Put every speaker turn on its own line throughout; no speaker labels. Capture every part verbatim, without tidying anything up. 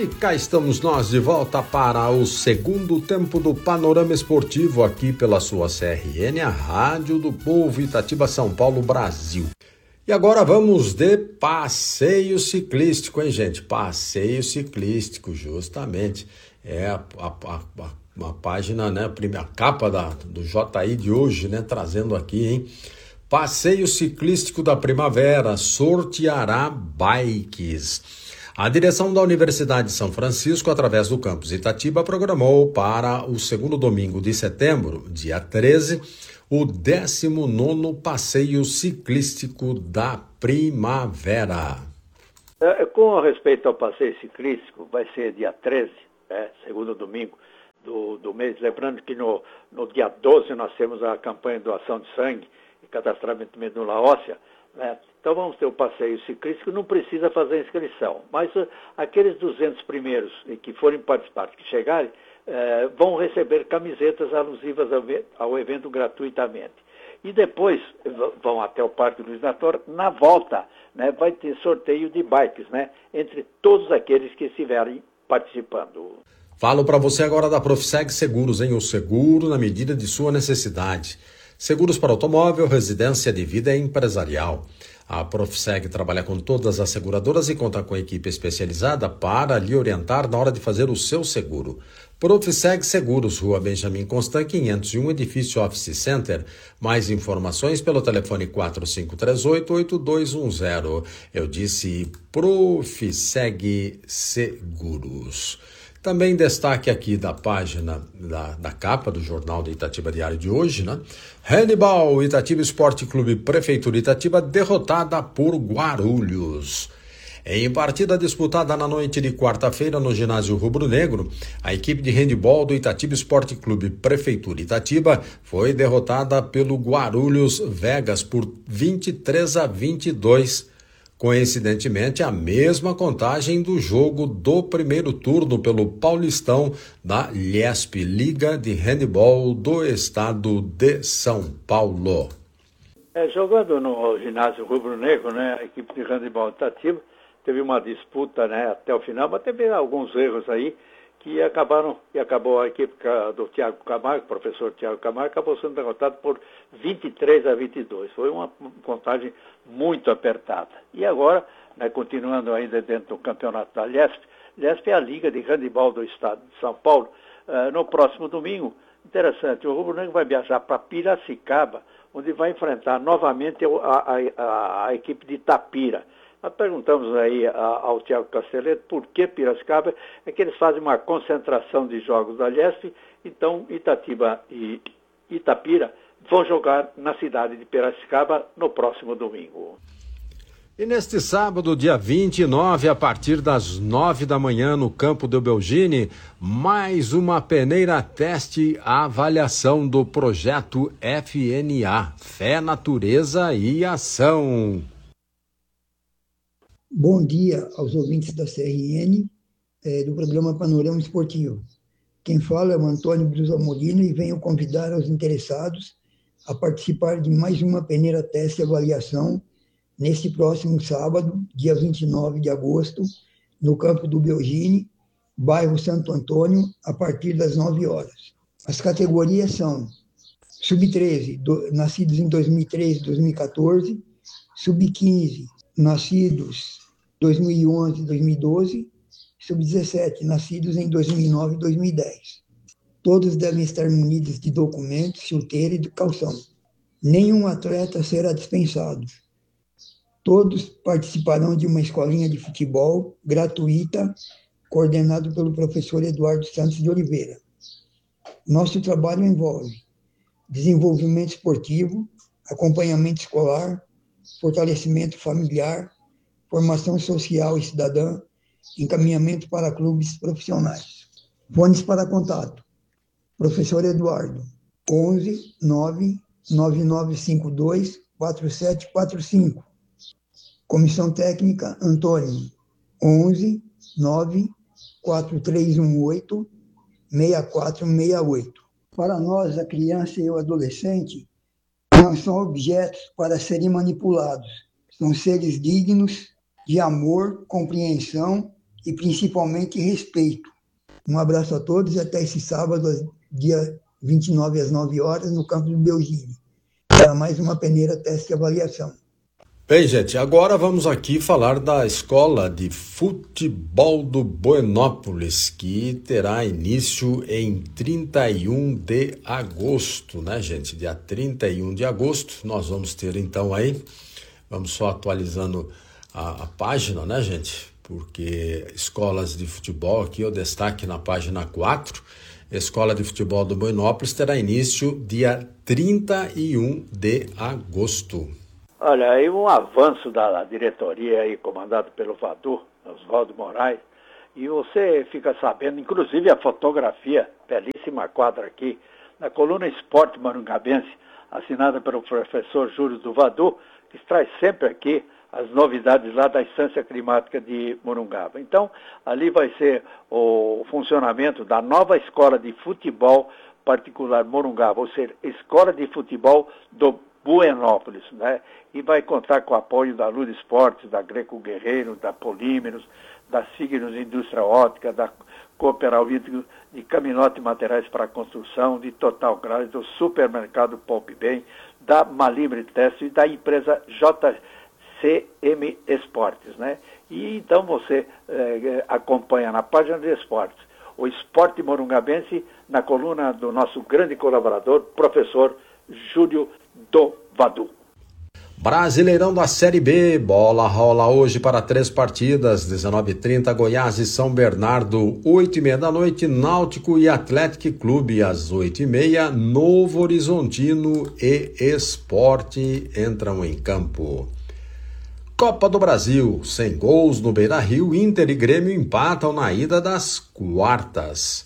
E cá estamos nós de volta para o segundo tempo do Panorama Esportivo aqui pela sua C R N, a Rádio do Povo, Itatiba, São Paulo, Brasil. E agora vamos de passeio ciclístico, hein, gente? Passeio ciclístico, justamente. É a, a, a, a página, né, a primeira capa da, do J I de hoje, né, trazendo aqui, hein? Passeio ciclístico da primavera sorteará bikes. A direção da Universidade de São Francisco, através do campus Itatiba, programou para o segundo domingo de setembro, dia treze, o décimo nono Passeio Ciclístico da Primavera.
É, com respeito ao passeio ciclístico, vai ser dia treze, né, segundo domingo do, do mês. Lembrando que no, no dia doze nós temos a campanha de doação de sangue e cadastramento de medula óssea, né? Então vamos ter o passeio ciclístico, não precisa fazer inscrição, mas uh, aqueles duzentos primeiros que forem participar, que chegarem, uh, vão receber camisetas alusivas ao, ao evento gratuitamente. E depois vão até o Parque Luiz Nator. Na volta, né, vai ter sorteio de bikes, né, entre todos aqueles que estiverem participando.
Falo para você agora da Profseg Seguros, hein? O seguro na medida de sua necessidade. Seguros para automóvel, residência de vida e empresarial. A Profseg trabalha com todas as seguradoras e conta com equipe especializada para lhe orientar na hora de fazer o seu seguro. Profseg Seguros, Rua Benjamin Constant, quinhentos e um, Edifício Office Center. Mais informações pelo telefone quatro cinco três oito, oito dois um zero. Eu disse Profseg Seguros. Também destaque aqui da página, da, da capa do Jornal do Itatiba Diário de hoje, né? Handball, Itatiba Esporte Clube, Prefeitura Itatiba, derrotada por Guarulhos. Em partida disputada na noite de quarta-feira no ginásio rubro-negro, a equipe de handball do Itatiba Esporte Clube, Prefeitura Itatiba, foi derrotada pelo Guarulhos Vegas por vinte e três a vinte e dois. Coincidentemente, a mesma contagem do jogo do primeiro turno pelo Paulistão da Liesp, Liga de Handebol do Estado de São Paulo.
É, jogando no ginásio rubro-negro, né, a equipe de handebol Itatiba teve uma disputa, né, até o final, mas teve alguns erros aí que acabaram, e acabou a equipe do Tiago Camargo, professor Tiago Camargo, acabou sendo derrotado por vinte e três a vinte e dois. Foi uma contagem muito apertada. E agora, né, continuando ainda dentro do campeonato da Liesp, Liesp é a Liga de Handebol do Estado de São Paulo. Uh, no próximo domingo, interessante, o Rubro Negro vai viajar para Piracicaba, onde vai enfrentar novamente a, a, a, a equipe de Itapira. Nós perguntamos aí a, ao Tiago Casteleto por que Piracicaba. É que eles fazem uma concentração de jogos da Liesp, então Itatiba e Itapira vão jogar na cidade de Piracicaba no próximo domingo.
E neste sábado, dia vinte e nove, a partir das nove da manhã, no campo do Belgini, mais uma peneira teste a avaliação do projeto F N A, Fé, Natureza e Ação.
Bom dia aos ouvintes da C R N, é, do programa Panorama Esportivo. Quem fala é o Antônio Brusa Molina e venho convidar os interessados a participar de mais uma peneira teste e avaliação neste próximo sábado, dia vinte e nove de agosto, no campo do Belgini, bairro Santo Antônio, a partir das nove horas. As categorias são sub treze, do, nascidos em dois mil e treze e dois mil e quatorze, sub quinze, nascidos dois mil e onze e dois mil e doze, sub dezessete, nascidos em dois mil e nove e dois mil e dez. Todos devem estar munidos de documentos, chuteira e de calção. Nenhum atleta será dispensado. Todos participarão de uma escolinha de futebol gratuita, coordenado pelo professor Eduardo Santos de Oliveira. Nosso trabalho envolve desenvolvimento esportivo, acompanhamento escolar, fortalecimento familiar, formação social e cidadã, encaminhamento para clubes profissionais. Fones para contato. Professor Eduardo, onze nove nove nove cinco dois quatro sete quatro cinco. Comissão técnica Antônio, onze nove quatro três um oito seis quatro seis oito. Para nós, a criança e o adolescente não são objetos para serem manipulados. São seres dignos de amor, compreensão e principalmente respeito. Um abraço a todos e até esse sábado, dia vinte e nove às nove horas, no campo do Belgini, para mais uma peneira teste e avaliação.
Bem, gente, agora vamos aqui falar da Escola de Futebol do Buenópolis, que terá início em trinta e um de agosto, né, gente? Dia trinta e um de agosto, nós vamos ter então aí, vamos só atualizando a, a página, né, gente? Porque escolas de futebol, aqui eu destaque na página quatro, Escola de Futebol do Buenópolis terá início dia trinta e um de agosto.
Olha, aí um avanço da diretoria aí, comandado pelo Vadu, Oswaldo Moraes, e você fica sabendo, inclusive a fotografia, belíssima quadra aqui, na coluna Esporte Maringabense, assinada pelo professor Júlio do Vadu, que traz sempre aqui as novidades lá da Estância Climática de Morungaba. Então, ali vai ser o funcionamento da nova escola de futebol particular Morungaba, ou seja, Escola de Futebol do Buenópolis, né? E vai contar com o apoio da Lula Esportes, da Greco Guerreiro, da Polímeros, da Signos Indústria Ótica, da Cooperal Hídrico, de Caminote Materiais para Construção, de Total Gás, do Supermercado Poupe Bem, da Malibre Teste e da empresa J C M Esportes, né? E então você eh, acompanha na página de esportes o Esporte Morungabense na coluna do nosso grande colaborador, professor Júlio do Vadu.
Brasileirão da Série B, bola rola hoje para três partidas, dezenove e trinta, Goiás e São Bernardo, oito e meia da noite, Náutico e Atlético Clube, às oito e meia, Novo Horizontino e Sport entram em campo. Copa do Brasil, sem gols no Beira-Rio, Inter e Grêmio empatam na ida das quartas.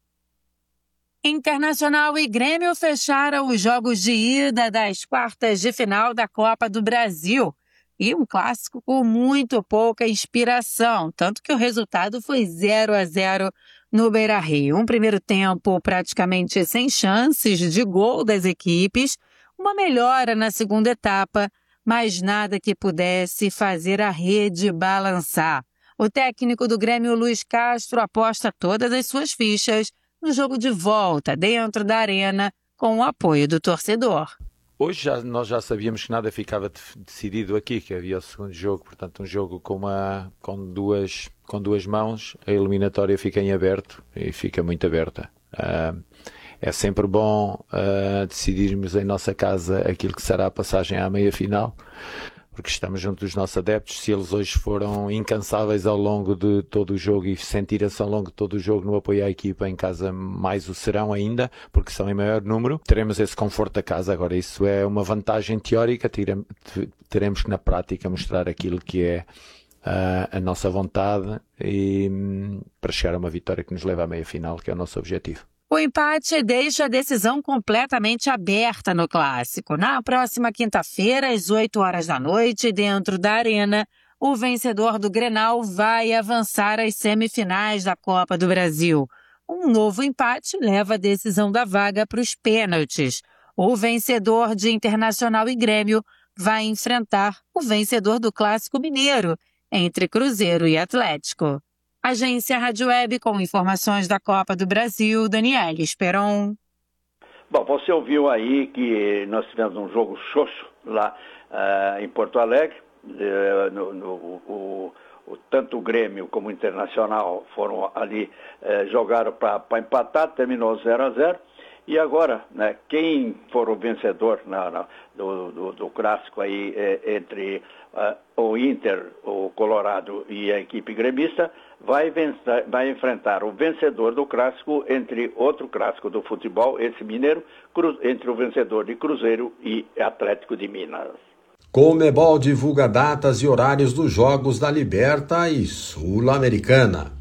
Internacional e Grêmio fecharam os jogos de ida das quartas de final da Copa do Brasil. E um clássico com muito pouca inspiração, tanto que o resultado foi zero a zero no Beira-Rio. Um primeiro tempo praticamente sem chances de gol das equipes, uma melhora na segunda etapa, mas nada que pudesse fazer a rede balançar. O técnico do Grêmio, Luiz Castro, aposta todas as suas fichas no jogo de volta, dentro da arena, com o apoio do torcedor.
Hoje já, nós já sabíamos que nada ficava decidido aqui, que havia o segundo jogo, portanto um jogo com, uma, com, duas, com duas mãos, a eliminatória fica em aberto e fica muito aberta. Uh, é sempre bom uh, decidirmos em nossa casa aquilo que será a passagem à meia-final, porque estamos junto dos nossos adeptos. Se eles hoje foram incansáveis ao longo de todo o jogo e sentiram-se ao longo de todo o jogo no apoio à equipa, em casa mais o serão ainda, porque são em maior número, teremos esse conforto da casa. Agora, isso é uma vantagem teórica, teremos que na prática mostrar aquilo que é uh, a nossa vontade e, um, para chegar a uma vitória que nos leva à meia-final, que é o nosso objetivo.
O empate deixa a decisão completamente aberta no clássico. Na próxima quinta-feira, às oito horas da noite, dentro da arena, o vencedor do Grenal vai avançar às semifinais da Copa do Brasil. Um novo empate leva a decisão da vaga para os pênaltis. O vencedor de Internacional e Grêmio vai enfrentar o vencedor do Clássico Mineiro, entre Cruzeiro e Atlético. Agência Rádio Web com informações da Copa do Brasil, Daniele Esperon.
Bom, você ouviu aí que nós tivemos um jogo xoxo lá uh, em Porto Alegre. Uh, no, no, o, o, tanto o Grêmio como o Internacional foram ali, uh, jogaram para empatar, terminou zero a zero. E agora, né, quem for o vencedor na, na, do, do, do clássico aí é, entre uh, o Inter, o Colorado e a equipe gremista, vai, vencer, vai enfrentar o vencedor do clássico entre outro clássico do futebol, esse mineiro, cru, entre o vencedor de Cruzeiro e Atlético de Minas.
Conmebol divulga datas e horários dos Jogos da Liberta e Sul-Americana.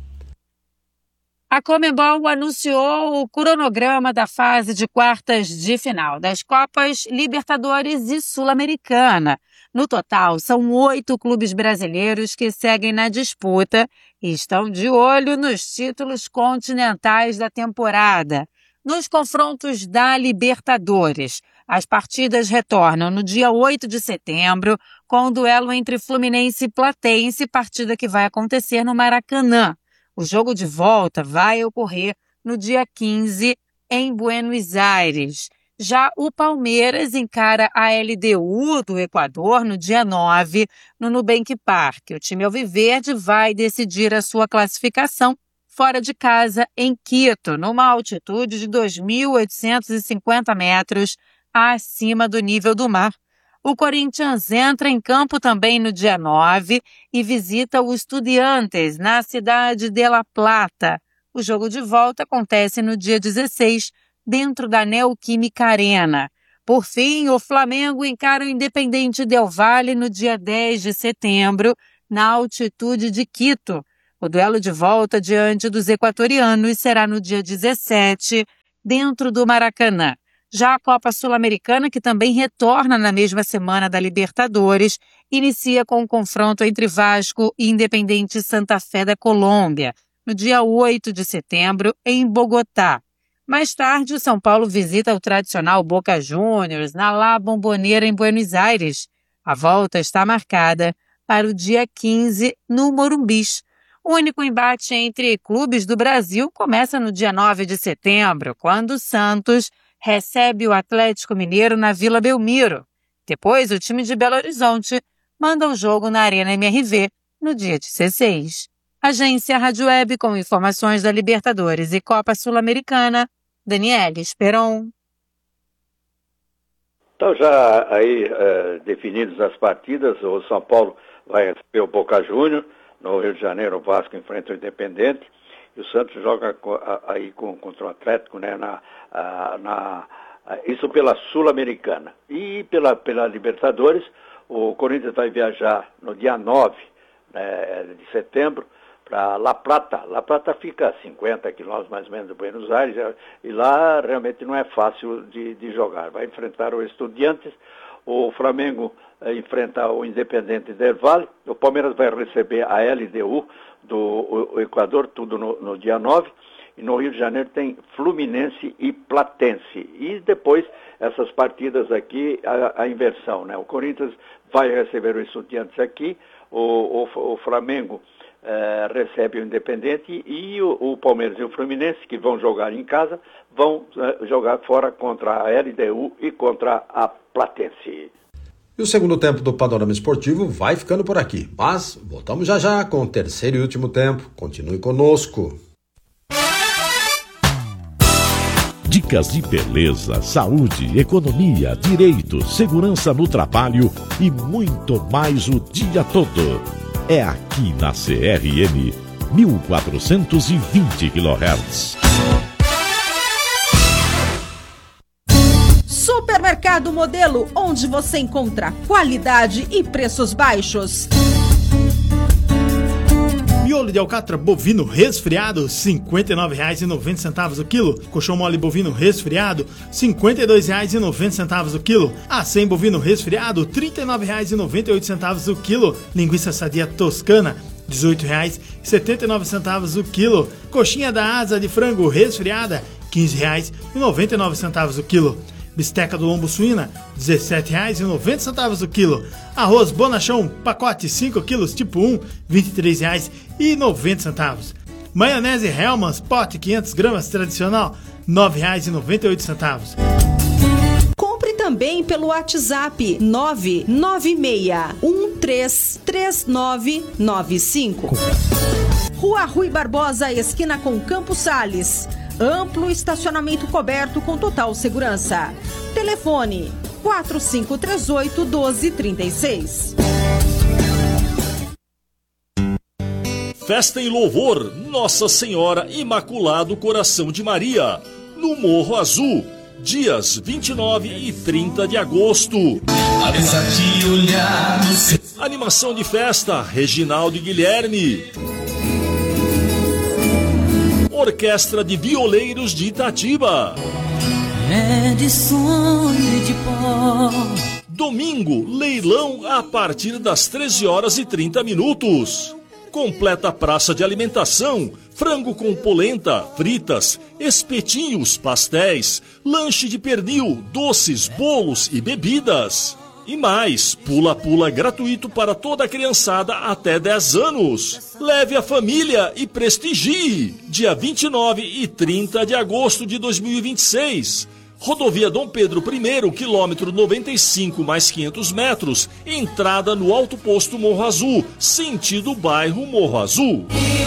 A Conmebol anunciou o cronograma da fase de quartas de final das Copas Libertadores e Sul-Americana. No total, são oito clubes brasileiros que seguem na disputa e estão de olho nos títulos continentais da temporada. Nos confrontos da Libertadores, As partidas retornam no dia oito de setembro, com o duelo entre Fluminense e Platense, partida que vai acontecer no Maracanã. O jogo de volta vai ocorrer no dia quinze, em Buenos Aires. Já o Palmeiras encara a L D U do Equador no dia nove, no Nubank Park. O time alviverde vai decidir a sua classificação fora de casa em Quito, numa altitude de dois mil oitocentos e cinquenta metros acima do nível do mar. O Corinthians entra em campo também no dia nove e visita o Estudiantes na cidade de La Plata. O jogo de volta acontece no dia dezesseis, dentro da Neoquímica Arena. Por fim, o Flamengo encara o Independente Del Valle no dia dez de setembro, na altitude de Quito. O duelo de volta diante dos equatorianos será no dia dezessete, dentro do Maracanã. Já a Copa Sul-Americana, que também retorna na mesma semana da Libertadores, inicia com o confronto entre Vasco e Independente Santa Fé da Colômbia, no dia oito de setembro, em Bogotá. Mais tarde, o São Paulo visita o tradicional Boca Juniors na La Bombonera, em Buenos Aires. A volta está marcada para o dia quinze, no Morumbis. O único embate entre clubes do Brasil começa no dia nove de setembro, quando o Santos recebe o Atlético Mineiro na Vila Belmiro. Depois, o time de Belo Horizonte manda o jogo na Arena M R V no dia dezesseis. Agência Rádio Web com informações da Libertadores e Copa Sul-Americana, Daniele Esperon.
Então, já aí é, definidas as partidas, o São Paulo vai receber o Boca Juniors, no Rio de Janeiro o Vasco enfrenta o Independente, e o Santos joga aí contra o Atlético, né, na, na, isso pela Sul-Americana. E pela, pela Libertadores, o Corinthians vai viajar no dia nove, né, de setembro, para La Plata. La Plata fica a cinquenta quilômetros mais ou menos de Buenos Aires, e lá realmente não é fácil de, de jogar. Vai enfrentar o Estudiantes, o Flamengo eh, enfrenta o Independente Del Valle, o Palmeiras vai receber a L D U do o, o Equador, tudo no, no dia nove, e no Rio de Janeiro tem Fluminense e Platense. E depois essas partidas aqui, a, a inversão, né? O Corinthians vai receber o Estudiantes aqui, o, o, o Flamengo Uh, recebe o Independente, e o, o Palmeiras e o Fluminense, que vão jogar em casa, vão uh, jogar fora contra a L D U e contra a Platense.
E o segundo tempo do Panorama Esportivo vai ficando por aqui, mas voltamos já já com o terceiro e último tempo. Continue conosco.
Dicas de beleza, saúde, economia, direito, segurança no trabalho e muito mais o dia todo. É aqui na C R M mil quatrocentos e vinte quilohertz.
Supermercado Modelo, onde você encontra qualidade e preços baixos.
Miolo de alcatra bovino resfriado, cinquenta e nove reais e noventa centavos o quilo. Colchão mole bovino resfriado, cinquenta e dois reais e noventa centavos o quilo. Acém bovino resfriado, trinta e nove reais e noventa e oito centavos o quilo. Linguiça sadia toscana, dezoito reais e setenta e nove centavos o quilo. Coxinha da asa de frango resfriada, quinze reais e noventa e nove centavos o quilo. Bisteca do lombo suína, dezessete reais e noventa centavos o quilo. Arroz Bonachão, pacote cinco quilos tipo um, vinte e três reais e noventa centavos. Maionese Hellmann's, pote quinhentas gramas tradicional, nove reais e noventa e oito centavos.
Compre também pelo WhatsApp nove nove seis um três três nove nove cinco. Rua Rui Barbosa, esquina com Campos Sales. Amplo estacionamento coberto com total segurança. Telefone quatro cinco três oito, um dois três seis.
Festa em louvor Nossa Senhora Imaculado Coração de Maria, no Morro Azul, dias vinte e nove e trinta de agosto. Animação de festa, Reginaldo e Guilherme. Orquestra de Violeiros de Itatiba.
É de sonho e de pó.
Domingo, leilão a partir das treze horas e trinta minutos. Completa praça de alimentação, frango com polenta, fritas, espetinhos, pastéis, lanche de pernil, doces, bolos e bebidas. E mais, pula-pula gratuito para toda a criançada até dez anos. Leve a família e prestigie. Dia vinte e nove e trinta de agosto de dois mil e vinte e seis. Rodovia Dom Pedro I, quilômetro noventa e cinco mais quinhentos metros, entrada no Alto Posto Morro Azul, sentido bairro Morro Azul.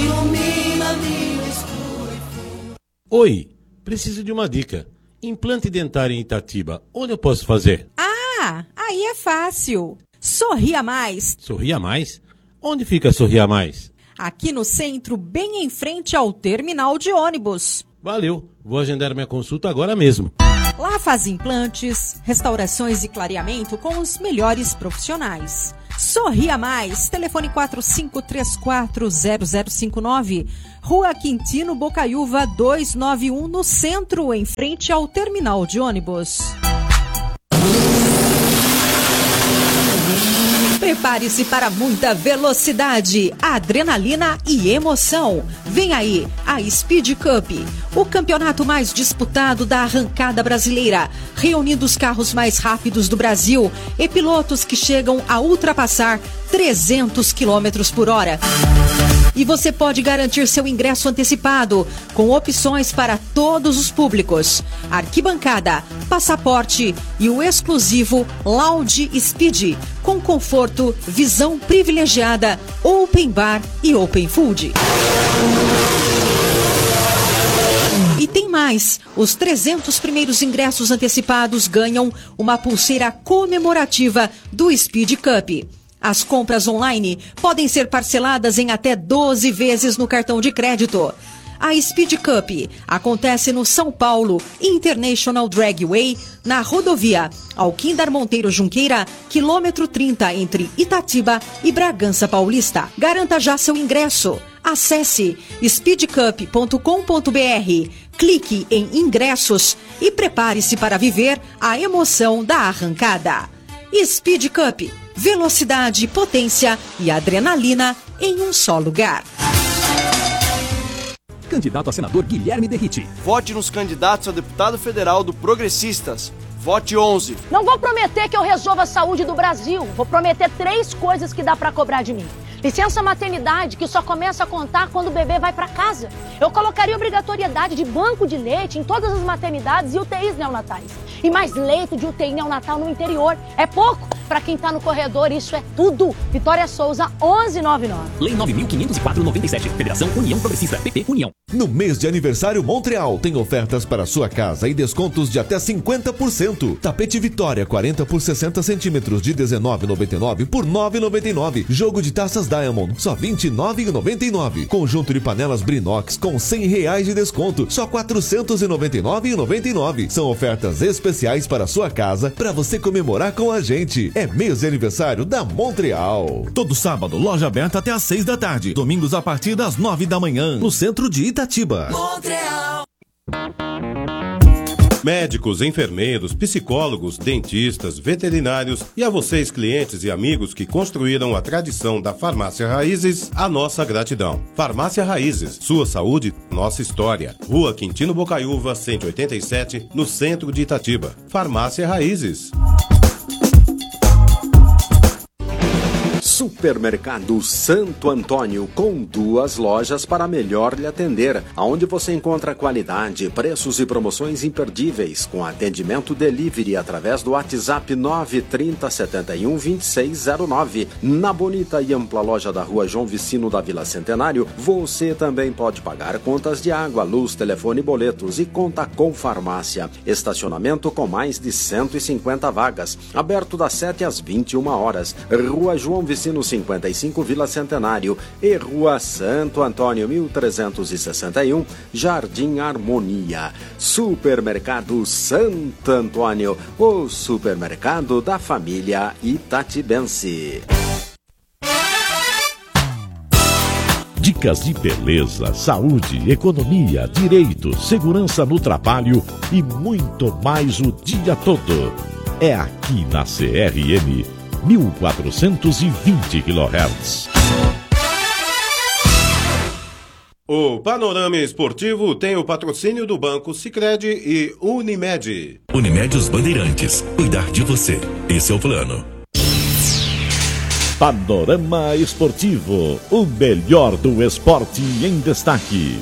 Oi, preciso de uma dica. Implante dentário em Itatiba, onde eu posso fazer?
Ah, aí é fácil. Sorria Mais.
Sorria Mais? Onde fica Sorria Mais?
Aqui no centro, bem em frente ao terminal de ônibus.
Valeu, vou agendar minha consulta agora mesmo.
Lá faz implantes, restaurações e clareamento com os melhores profissionais. Sorria Mais, telefone quatro cinco três quatro zero zero cinco nove, Rua Quintino Bocaiúva duzentos e noventa e um, no centro, em frente ao terminal de ônibus. Prepare-se para muita velocidade, adrenalina e emoção. Vem aí a Speed Cup, o campeonato mais disputado da arrancada brasileira, reunindo os carros mais rápidos do Brasil e pilotos que chegam a ultrapassar trezentos quilômetros por hora. E você pode garantir seu ingresso antecipado, com opções para todos os públicos: arquibancada, passaporte e o exclusivo Lounge Speed, com conforto, visão privilegiada, open bar e open food. E tem mais, os trezentos primeiros ingressos antecipados ganham uma pulseira comemorativa do Speed Cup. As compras online podem ser parceladas em até doze vezes no cartão de crédito. A Speed Cup acontece no São Paulo International Dragway, na rodovia Alquindar Monteiro Junqueira, quilômetro trinta, entre Itatiba e Bragança Paulista. Garanta já seu ingresso. Acesse speed cup ponto com ponto b r, clique em ingressos e prepare-se para viver a emoção da arrancada. Speed Cup, velocidade, potência e adrenalina em um só lugar.
Candidato a senador Guilherme Derrite.
Vote nos candidatos a deputado federal do Progressistas. Vote onze.
Não vou prometer que eu resolva a saúde do Brasil. Vou prometer três coisas que dá pra cobrar de mim. Licença maternidade, que só começa a contar quando o bebê vai pra casa. Eu colocaria obrigatoriedade de banco de leite em todas as maternidades e U T Is neonatais. E mais leito de U T I neonatal no interior. É pouco? Pra quem tá no corredor, isso é tudo. Vitória Souza, onze noventa e nove.
Lei nove mil quinhentos e quatro, noventa e sete. Federação União Progressista. P P União.
No mês de aniversário Montreal, tem ofertas para sua casa e descontos de até cinquenta por cento. Tapete Vitória, quarenta por sessenta centímetros, de dezenove reais e noventa e nove por nove reais e noventa e nove. Jogo de taças Diamond, só vinte e nove reais e noventa e nove. Conjunto de panelas Brinox com cem reais de desconto, só quatrocentos e noventa e nove reais e noventa e nove. São ofertas especiais para sua casa, para você comemorar com a gente. É mês de aniversário da Montreal.
Todo sábado, loja aberta até às seis da tarde. Domingos a partir das nove da manhã, no centro de Itatiba.
Montreal.
Médicos, enfermeiros, psicólogos, dentistas, veterinários e a vocês, clientes e amigos que construíram a tradição da Farmácia Raízes, a nossa gratidão. Farmácia Raízes, sua saúde, nossa história. Rua Quintino Bocaiúva, cento e oitenta e sete, no centro de Itatiba. Farmácia Raízes.
Supermercado Santo Antônio, com duas lojas para melhor lhe atender, aonde você encontra qualidade, preços e promoções imperdíveis, com atendimento delivery através do WhatsApp nove trinta, setenta e um, vinte e seis zero nove. Na bonita e ampla loja da Rua João Vicino da Vila Centenário, você também pode pagar contas de água, luz, telefone, boletos e conta com farmácia. Estacionamento com mais de cento e cinquenta vagas, aberto das sete às vinte e uma horas. Rua João Vicino cinquenta e cinco, Vila Centenário, e Rua Santo Antônio mil trezentos e sessenta e um, Jardim Harmonia. Supermercado Santo Antônio, o supermercado da família itatibense.
Dicas de beleza, saúde, economia, direito, segurança no trabalho e muito mais o dia todo. É aqui na C R M mil quatrocentos e vinte quilohertz.
O Panorama Esportivo tem o patrocínio do Banco Sicredi e Unimed.
Unimed Os Bandeirantes. Cuidar de você. Esse é o plano.
Panorama Esportivo. O melhor do esporte em destaque.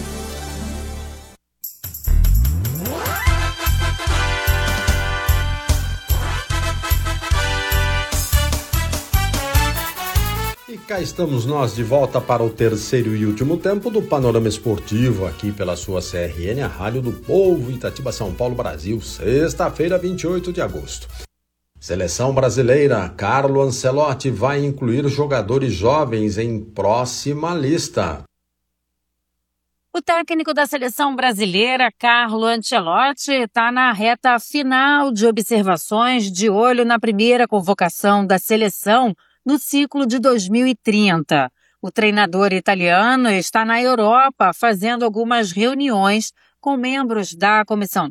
E cá estamos nós de volta para o terceiro e último tempo do Panorama Esportivo, aqui pela sua C R N, a Rádio do Povo, Itatiba, São Paulo, Brasil, sexta-feira, vinte e oito de agosto. Seleção brasileira, Carlo Ancelotti vai incluir jogadores jovens em próxima lista.
O técnico da seleção brasileira, Carlo Ancelotti, está na reta final de observações, de olho na primeira convocação da seleção no ciclo de dois mil e trinta. O treinador italiano está na Europa fazendo algumas reuniões com membros da comissão